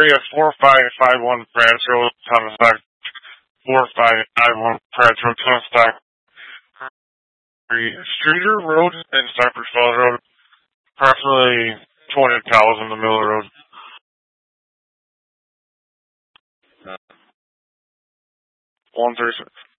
area 4551 Branch Road, Thomas 4551 Branch Road, Thomas Streeter Road and Cypress Falls Road, approximately 20 cows in the middle of the road. 136.